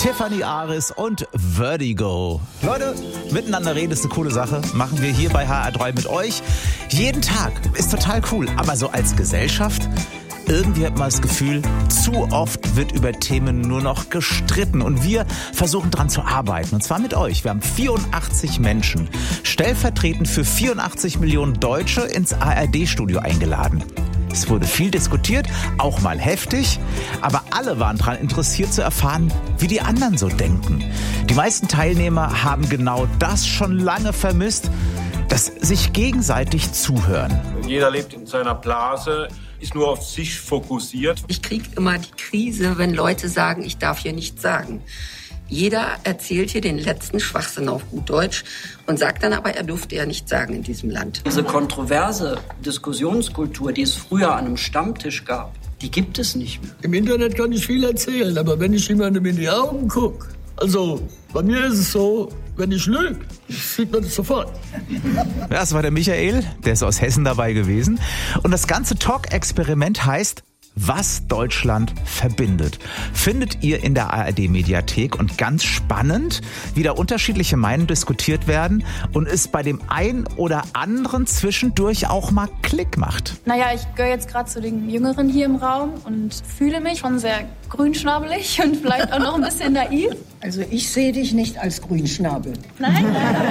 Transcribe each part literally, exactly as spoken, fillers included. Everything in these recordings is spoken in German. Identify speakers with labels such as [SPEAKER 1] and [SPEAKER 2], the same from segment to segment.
[SPEAKER 1] Tiffany Aris und Vertigo. Leute, miteinander reden ist eine coole Sache. Machen wir hier bei H R drei mit euch. Jeden Tag. Ist total cool. Aber so als Gesellschaft, irgendwie hat man das Gefühl, zu oft wird über Themen nur noch gestritten. Und wir versuchen dran zu arbeiten. Und zwar mit euch. Wir haben vierundachtzig Menschen, stellvertretend für vierundachtzig Millionen Deutsche, ins A R D-Studio eingeladen. Es wurde viel diskutiert, auch mal heftig, aber alle waren daran interessiert zu erfahren, wie die anderen so denken. Die meisten Teilnehmer haben genau das schon lange vermisst, das sich gegenseitig zuhören.
[SPEAKER 2] Jeder lebt in seiner Blase, ist nur auf sich fokussiert.
[SPEAKER 3] Ich kriege immer die Krise, wenn Leute sagen, ich darf hier nichts sagen. Jeder erzählt hier den letzten Schwachsinn auf gut Deutsch und sagt dann aber, er durfte ja nichts sagen in diesem Land.
[SPEAKER 4] Diese kontroverse Diskussionskultur, die es früher an einem Stammtisch gab, die gibt es nicht mehr.
[SPEAKER 5] Im Internet kann ich viel erzählen, aber wenn ich jemandem in die Augen gucke, also bei mir ist es so, wenn ich lüge, sieht man das sofort.
[SPEAKER 1] Ja, das war der Michael, der ist aus Hessen dabei gewesen. Und das ganze Talk-Experiment heißt, was Deutschland verbindet, findet ihr in der A R D-Mediathek. Und ganz spannend, wie da unterschiedliche Meinungen diskutiert werden und es bei dem einen oder anderen zwischendurch auch mal Klick macht.
[SPEAKER 6] Naja, ich gehöre jetzt gerade zu den Jüngeren hier im Raum und fühle mich schon sehr grünschnabelig und vielleicht auch noch ein bisschen naiv.
[SPEAKER 7] Also ich sehe dich nicht als Grünschnabel.
[SPEAKER 6] Nein?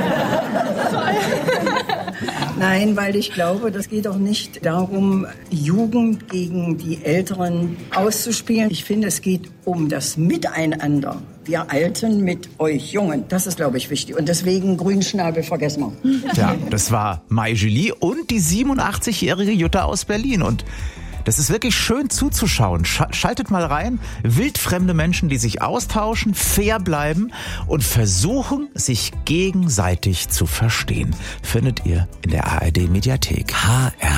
[SPEAKER 7] Nein, weil ich glaube, das geht auch nicht darum, Jugend gegen die Älteren auszuspielen. Ich finde, es geht um das Miteinander. Wir Alten mit euch Jungen. Das ist, glaube ich, wichtig. Und deswegen Grünschnabel vergessen wir.
[SPEAKER 1] Ja, das war Mai Julie und die siebenundachtzigjährige Jutta aus Berlin. Und das ist wirklich schön zuzuschauen. Schaltet mal rein. Wildfremde Menschen, die sich austauschen, fair bleiben und versuchen, sich gegenseitig zu verstehen. Findet ihr in der A R D-Mediathek. H R